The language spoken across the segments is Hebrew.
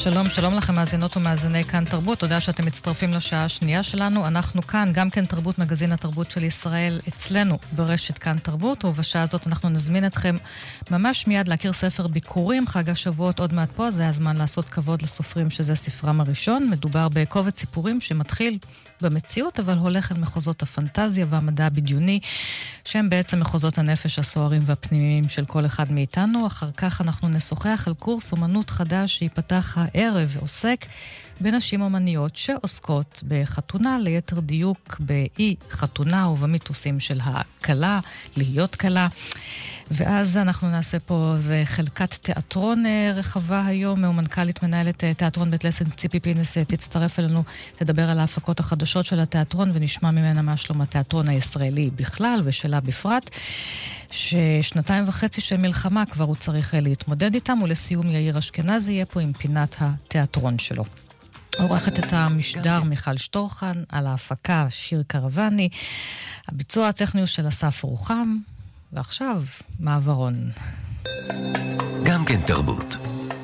שלום, שלום לכם מאזינות ומאזיני כאן תרבות, תודה שאתם מצטרפים לשעה השנייה שלנו. אנחנו כאן, גם כן תרבות, מגזין התרבות של ישראל, אצלנו ברשת כאן תרבות, ובשעה הזאת אנחנו נזמין אתכם ממש מיד להכיר ספר ביקורים, חג השבועות עוד מעט פה, זה הזמן לעשות כבוד לסופרים שזה ספרם הראשון. מדובר בקובץ סיפורים שמתחיל במציאות, אבל הולך אל מחוזות הפנטזיה והמדע הבדיוני, שהם בעצם מחוזות הנפש הסוערים והפנימיים של כל אחד מאיתנו. אחר כך אנחנו נשוחח על קורס אומנות חדש שיפתח הערב ועוסק בנשים אומניות שעוסקות בחתונה, ליתר דיוק באי חתונה ובמיתוסים של הקלה, להיות קלה. ואז אנחנו נעשה פה חלקת תיאטרון רחבה היום, ומנכ"לית מנהלת תיאטרון בית לסין ציפי פינס תצטרף אלינו, תדבר על ההפקות החדשות של התיאטרון ונשמע ממנה מה שלום התיאטרון הישראלי בכלל ושלה בפרט, ששנתיים וחצי של מלחמה כבר הוא צריך להתמודד איתם, ולסיום יאיר אשכנזי יהיה פה עם פינת התיאטרון שלו. עורכת את המשדר מיכל שטורחן, על ההפקה שיר קרבני, הביצוע הטכני של אסף רוחם, ועכשיו מעברון. גם כן תרבות.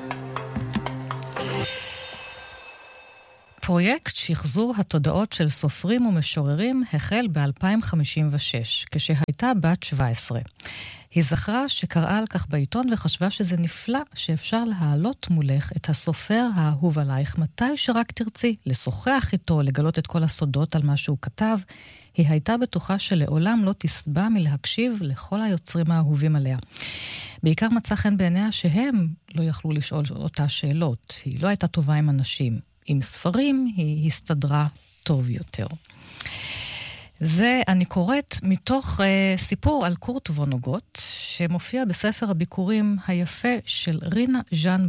פרויקט שחזור התודעות של סופרים ומשוררים החל ב-2056, כשהייתה בת 17. היא זכרה שקראה על כך בעיתון וחשבה שזה נפלא שאפשר להעלות מולך את הסופר האהוב עלייך מתי שרק תרצי, לשוחח איתו, לגלות את כל הסודות על מה שהוא כתב. היא הייתה בטוחה שלעולם לא תסבע מלהקשיב לכל היוצרים האהובים עליה. בעיקר מצא חן בעיניה שהם לא יכלו לשאול אותה שאלות. היא לא הייתה טובה עם אנשים. עם ספרים היא הסתדרה טוב יותר. זה אני קוראת מתוך סיפור על קורט וונוגוט, שמופיע בספר הביקורים היפה של רינה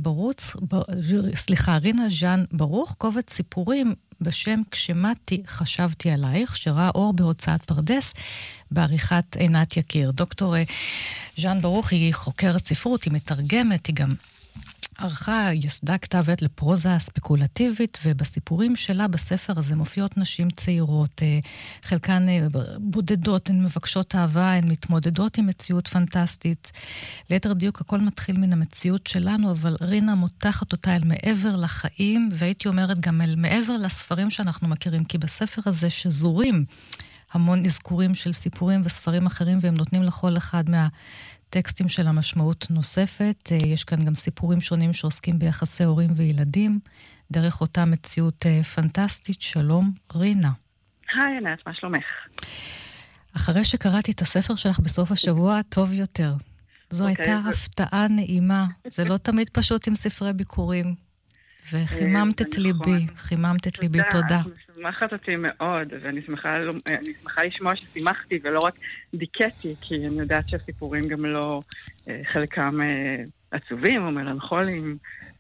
ז'אן ברוך, קובץ סיפורים בשם כשמתי חשבתי עלייך, שראה אור בהוצאת פרדס בעריכת עינת יקיר. דוקטור ז'אן ברוך היא חוקרת ספרות, היא מתרגמת, היא גם ערכה, יסדה כתב עת לפרוזה ספקולטיבית, ובסיפורים שלה בספר הזה מופיעות נשים צעירות, חלקן בודדות, הן מבקשות אהבה, הן מתמודדות עם מציאות פנטסטית. ליתר דיוק, הכל מתחיל מן המציאות שלנו, אבל רינה מותחת אותה אל מעבר לחיים, והייתי אומרת גם אל מעבר לספרים שאנחנו מכירים, כי בספר הזה שזורים המון אזכורים של סיפורים וספרים אחרים, והם נותנים לכל אחד טקסטים של המשמעות נוספת. יש כאן גם סיפורים שונים שעוסקים ביחסי הורים וילדים, דרך אותה מציאות פנטסטית. שלום, רינה. היי, ענת, מה שלומך? אחרי שקראתי את הספר שלך בסוף השבוע, טוב יותר. זו הייתה הפתעה נעימה. זה לא תמיד פשוט עם ספרי ביקורים. וחיממת את ליבי, חיממת את ליבי, תודה. שמחת אותי מאוד, ואני שמחה לשמוע ששימחתי ולא רק דיכאתי, כי אני יודעת שהסיפורים גם לא חלקם עצובים או מלנכוליים,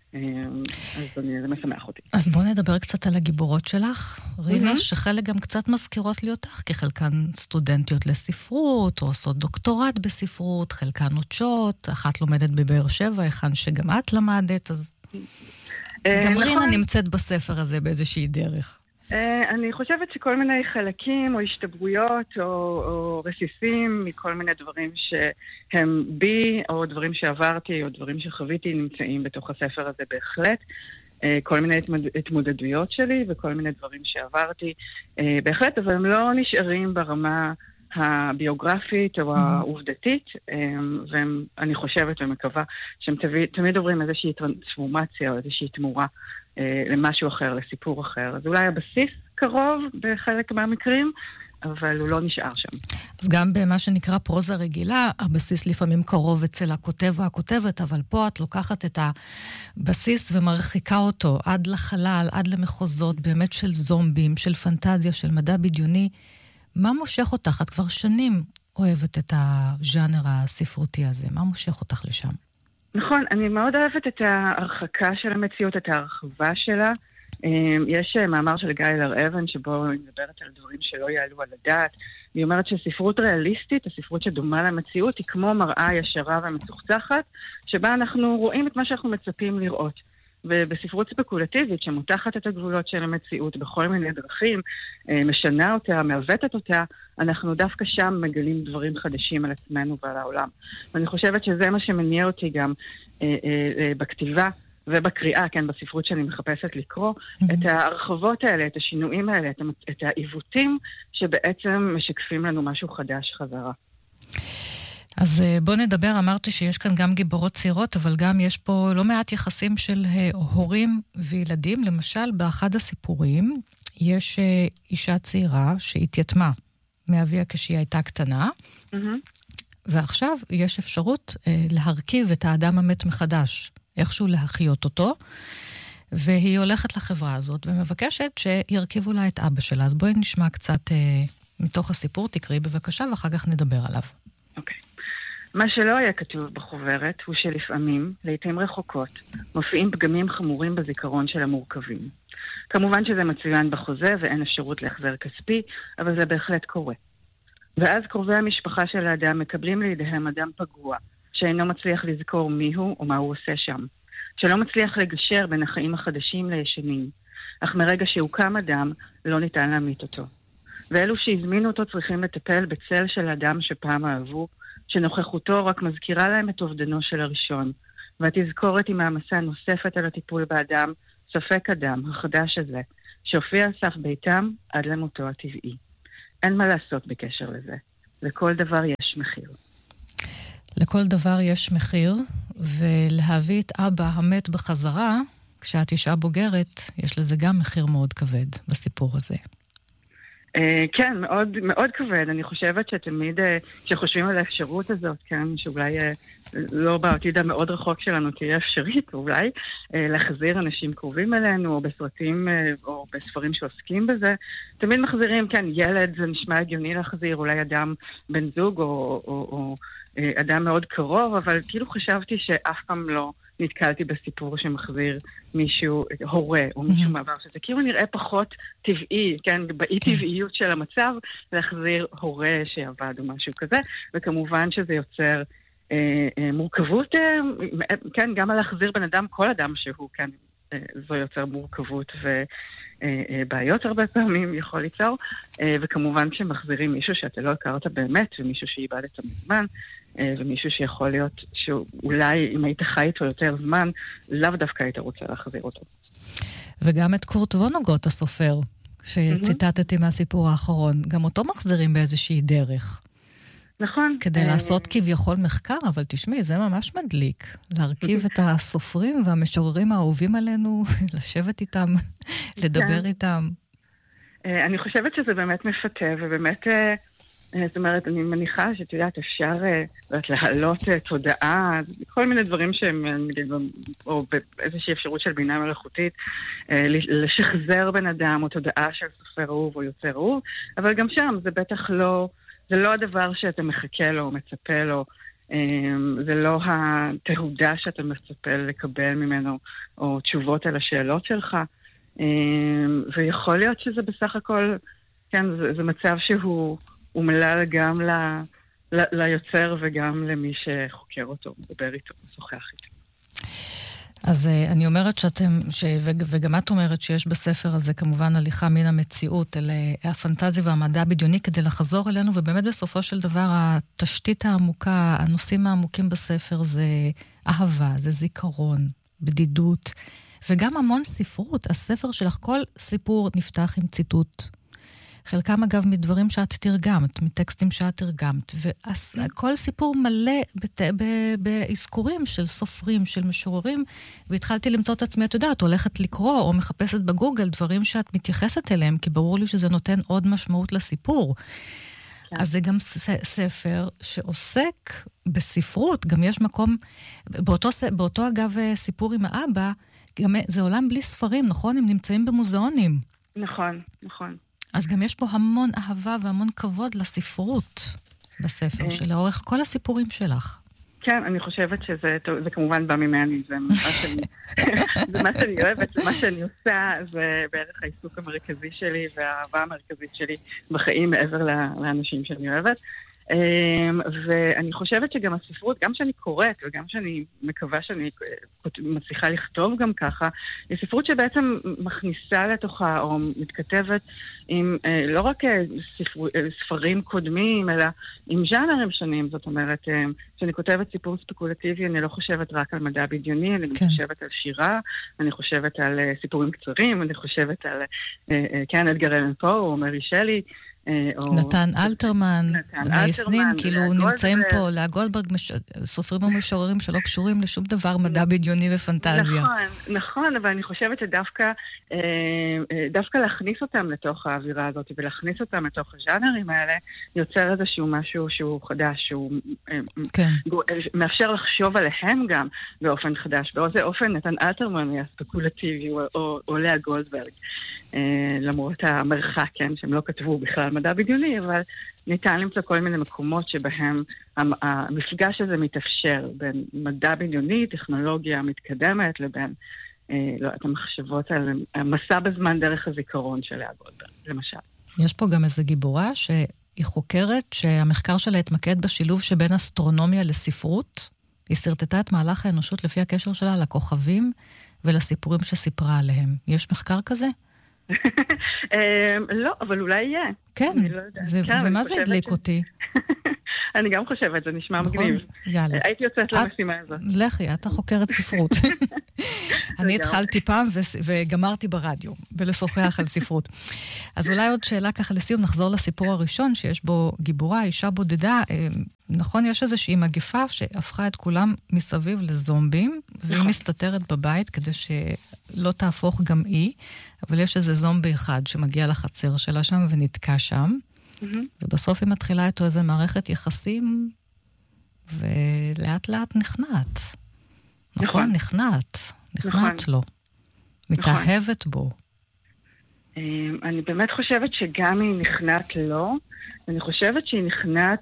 אז זה משמח אותי. אז בוא נדבר קצת על הגיבורות שלך, רינה, שחלק גם קצת מזכירות לי אותך, כי חלקן סטודנטיות לספרות, או עושות דוקטורט בספרות, חלקן נוטשות, אחת לומדת בבאר שבע, היכן שגם את למדת, אז גם רינה נמצאת בספר הזה באיזושהי דרך. אני חושבת שכל מיני חלקים או השתברויות או רסיסים מכל מיני דברים שהם בי או דברים שעברתי או דברים שחוויתי נמצאים בתוך הספר הזה בהחלט. כל מיני התמודדויות שלי וכל מיני דברים שעברתי בהחלט, אבל הם לא נשארים ברמה הביוגרפית או העובדתית, ואני חושבת ומקווה שהם תמיד עוברים איזושהי טרנספורמציה או איזושהי תמורה למשהו אחר, לסיפור אחר. אז אולי הבסיס קרוב בחלק מהמקרים, אבל הוא לא נשאר שם. אז גם במה שנקרא פרוזה רגילה, הבסיס לפעמים קרוב אצל הכותב או הכותבת, אבל פה את לוקחת את הבסיס ומרחיקה אותו עד לחלל, עד למחוזות באמת של זומבים, של פנטזיה, של מדע בדיוני. מה מושך אותך? את כבר שנים אוהבת את הז'אנר הספרותי הזה. מה מושך אותך לשם? נכון, אני מאוד אוהבת את ההרחקה של המציאות, את ההרחבה שלה. יש מאמר של גיא הר-אבן שבו היא מדברת על דברים שלא יעלו על הדעת. היא אומרת שספרות ריאליסטית, הספרות שדומה למציאות, היא כמו מראה ישרה ומצוחצחת, שבה אנחנו רואים את מה שאנחנו מצפים לראות. ובספרות ספקולטיבית שמותחת את הגבולות של המציאות בכל מיני דרכים, משנה אותה, מעוותת אותה, אנחנו דווקא שם מגלים דברים חדשים על עצמנו ועל העולם. ואני חושבת שזה מה שמניע אותי גם בכתיבה ובקריאה, כן, בספרות שאני מחפשת לקרוא, את ההרחבות האלה, את השינויים האלה, את העיוותים שבעצם משקפים לנו משהו חדש חזרה. אז בוא נדבר, אמרתי שיש כאן גם גיבורות צעירות, אבל גם יש פה לא מעט יחסים של הורים וילדים. למשל, באחד הסיפורים יש אישה צעירה שהתייתמה מאביה כשהיא הייתה קטנה, ועכשיו יש אפשרות להרכיב את האדם המת מחדש, איכשהו להחיות אותו, והיא הולכת לחברה הזאת ומבקשת שירכיבו לה את אבא שלה. אז בואי נשמע קצת מתוך הסיפור, תקראי בבקשה, ואחר כך נדבר עליו. אוקיי. מה שלא היה כתוב בחוברת הוא שלפעמים, לעתים רחוקות, מופיעים פגמים חמורים בזיכרון של המורכבים. כמובן שזה מצוין בחוזה ואין אפשרות להחזר כספי, אבל זה בהחלט קורה. ואז קרובי המשפחה של האדם מקבלים לידיהם אדם פגוע, שאינו מצליח לזכור מיהו או מה הוא עושה שם, שלא מצליח לגשר בין החיים החדשים לישנים, אך מרגע שהוקם אדם לא ניתן להמית אותו. ואלו שהזמינו אותו צריכים לטפל בצל של אדם שפעם אהבו, שנוכחותו רק מזכירה להם את אובדנו של הראשון, והתזכורת היא מעמסה נוספת על הטיפול באדם, ספק אדם, החדש הזה, שהופיע על סף ביתם עד למותו הטבעי. אין מה לעשות בקשר לזה. לכל דבר יש מחיר. לכל דבר יש מחיר, ולהביא את אבא המת בחזרה, כשאת אישה בוגרת, יש לזה גם מחיר מאוד כבד בסיפור הזה. כן, מאוד, מאוד כבד. אני חושבת שתמיד, כשחושבים על האפשרות הזאת, כן, שאולי לא בעתיד המאוד רחוק שלנו תהיה אפשרית, אולי להחזיר אנשים קרובים אלינו, או בסרטים, או בספרים שעוסקים בזה, תמיד מחזירים, כן, ילד, זה נשמע הגיוני להחזיר, אולי אדם בן זוג, או אדם מאוד קרוב, אבל כאילו חשבתי שאף פעם לא נתקלתי בסיפור שמחזיר מישהו, הורה, או מישהו מעבר, שזה כאילו נראה פחות טבעי, כן, באי טבעיות של המצב, להחזיר הורה שעבד או משהו כזה, וכמובן שזה יוצר מורכבות, כן, גם על להחזיר בן אדם, כל אדם שהוא, כן, זו יוצר מורכבות ובעיות הרבה פעמים יכול ליצור, וכמובן כשמחזירים מישהו שאתה לא הכרת באמת, ומישהו שאיבדת מזמן, ומישהו שיכול להיות שאולי אם היית חי איתו יותר זמן, לאו דווקא היית רוצה להחזיר אותו. וגם את קורט וונגוט הסופר, שציטטתי מהסיפור האחרון, גם אותו מחזירים באיזושהי דרך. נכון. כדי לעשות כביכול מחקר, אבל תשמעי, זה ממש מדליק. להרכיב את הסופרים והמשוררים האהובים עלינו, לשבת איתם, לדבר איתם. אני חושבת שזה באמת מפתה, ובאמת, זאת אומרת, אני מניחה שאת יודעת, אפשר להעלות תודעה, כל מיני דברים שהם, או באיזושהי אפשרות של בינה מלאכותית, לשחזר בן אדם, או תודעה של סופר אהוב או יוצר אהוב, אבל גם שם זה בטח לא, זה לא הדבר שאתה מחכה לו או מצפה לו, זה לא התהודה שאתה מצפה לקבל ממנו, או תשובות על השאלות שלך, ויכול להיות שזה בסך הכל, כן, זה מצב שהוא מלא גם ליוצר וגם למי שחוקר אותו, מדבר איתו, משוחח איתו. אז אני אומרת וגם את אומרת שיש בספר הזה כמובן הליכה מן המציאות אל הפנטזיה והמדע הבדיוני כדי לחזור אלינו, ובאמת בסופו של דבר התשתית העמוקה, הנושאים העמוקים בספר זה אהבה, זה זיכרון, בדידות, וגם המון ספרות. הספר שלך, כל סיפור נפתח עם ציטוט. חלקם אגב מדברים שאת תרגמת, מטקסטים שאת תרגמת, וכל סיפור מלא באזכורים של סופרים, של משוררים, והתחלתי למצוא את עצמי, את יודעת, הולכת לקרוא או מחפשת בגוגל דברים שאת מתייחסת אליהם, כי ברור לי שזה נותן עוד משמעות לסיפור. אז זה גם ספר שעוסק בספרות, גם יש מקום, באותו אגב סיפור עם האבא, גם זה עולם בלי ספרים, נכון? הם נמצאים במוזיאונים. נכון, נכון. אז גם יש פה המון אהבה והמון כבוד לספרות בספר, שלאורך כל הסיפורים שלך. כן, אני חושבת שזה כמובן בא ממני, זה מה שאני אוהבת, מה שאני עושה, זה בערך העיסוק המרכזי שלי והאהבה המרכזית שלי בחיים מעבר לאנשים שאני אוהבת. ואני חושבת שגם הספרות, גם שאני קוראת וגם שאני מקווה שאני מצליחה לכתוב גם ככה, היא ספרות שבעצם מכניסה לתוכה או מתכתבת עם לא רק ספרים קודמים, אלא עם ז'אנרים שונים. זאת אומרת, כשאני כותבת סיפור ספקולטיבי, אני לא חושבת רק על מדע בדיוני, אני גם חושבת על שירה, אני חושבת על סיפורים קצרים, אני חושבת על אדגר אלן פו או מרי שלי, נתן אלתרמן, נייסנין, כאילו נמצאים פה, לאה גולדברג, סופרים ומשוררים שלא קשורים לשום דבר מדע בדיוני ופנטזיה. נכון, אבל אני חושבת שדווקא להכניס אותם לתוך האווירה הזאת, ולהכניס אותם לתוך הז'אנרים האלה, יוצר איזשהו משהו שהוא חדש, שהוא מאפשר לחשוב עליהם גם באופן חדש. באיזה אופן נתן אלתרמן היה ספקולטיבי, או לאה גולדברג. למרות המרחק, כן, שהם לא כתבו בכלל מדע בדיוני, אבל ניתן למצוא כל מיני מקומות שבהם המפגש הזה מתאפשר בין מדע בדיוני, טכנולוגיה מתקדמת, לבין את המחשבות על המסע בזמן דרך הזיכרון של לאה גולדברג, למשל. יש פה גם איזו גיבורה שהיא חוקרת שהמחקר שלה התמקד בשילוב שבין אסטרונומיה לספרות. היא סרטטה את מהלך האנושות לפי הקשר שלה לכוכבים ולסיפורים שסיפרה עליהם. יש מחקר כזה? לא, אבל אולי יהיה. כן, זה מה זה הדליק אותי? אני גם חושבת, זה נשמע מגניב. יאללה. הייתי יוצאת למשימה הזאת. לכי, אתה חוקרת ספרות. אני התחלתי פעם וגמרתי ברדיו, ולשוחח על ספרות. אז אולי עוד שאלה ככה לסיום, נחזור לסיפור הראשון, שיש בו גיבורה, אישה בודדה. נכון, יש איזושהי מגפה שהפכה את כולם מסביב לזומבים, והיא מסתתרת בבית כדי שלא תהפוך גם היא, אבל יש איזה זומבי אחד שמגיע לחצר שלה שם ונתקע שם, ובסוף היא מתחילה איתו איזו מערכת יחסים, ולאט לאט נכנעת. נכון, נכנעת לו. מתאהבת בו. אני באמת חושבת שגם היא נכנעת לו, אני חושבת שהיא נכנעת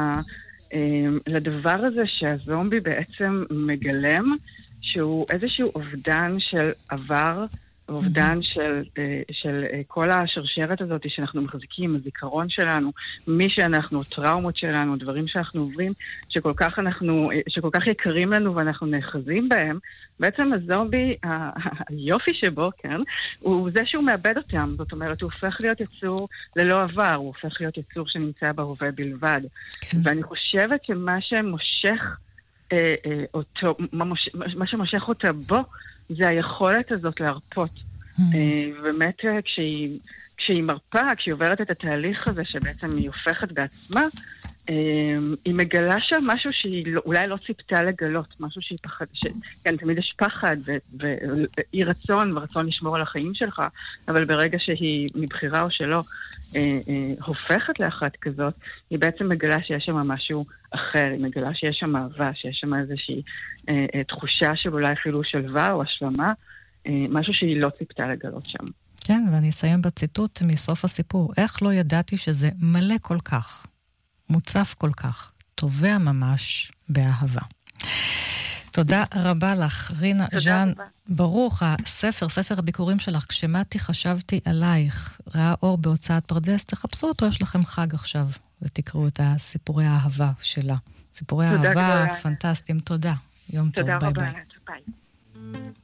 לדבר הזה שהזומבי בעצם מגלם, שהוא איזשהו אובדן של עבר, אובדן של כל השרשרת הזאת שאנחנו מחזיקים, הזיכרון שלנו, מי שאנחנו, טראומות שלנו, דברים שאנחנו עוברים, שכל כך יקרים לנו ואנחנו נאחזים בהם. בעצם הזומבי, היופי שבו, כן, הוא זה שהוא מאבד אותם. זאת אומרת, הוא הופך להיות יצור ללא עבר, הוא הופך להיות יצור שנמצא בהווה בלבד. כן. ואני חושבת שמה שמושך אותו, מה שמושך אותה בו, זה היכולת הזאת להרפות. באמת, כשהיא מרפה, כשהיא עוברת את התהליך הזה, שבעצם היא הופכת בעצמה, היא מגלה שם משהו שהיא אולי לא ציפתה לגלות, משהו שהיא פחד, כן, תמיד יש פחד ואי רצון ורצון לשמור על החיים שלך, אבל ברגע שהיא מבחירה או שלא הופכת לאחת כזאת, היא בעצם מגלה שיש שם משהו אחר, היא מגלה שיש שם אהבה, שיש שם איזושהי תחושה של אולי אפילו שלווה או השלמה, משהו שהיא לא ציפתה לגלות שם. כן, ואני אסיים בציטוט מסוף הסיפור. איך לא ידעתי שזה מלא כל כך, מוצף כל כך, טובע ממש באהבה. תודה רבה לך, רינה ז'אן ברוך. ספר הביקורים שלך, כשמתי חשבתי עלייך, ראה אור בהוצאת פרדס, תחפשו אותו, יש לכם חג עכשיו, ותקראו את סיפורי האהבה שלה. סיפורי האהבה פנטסטיים, תודה. יום טוב, ביי ביי.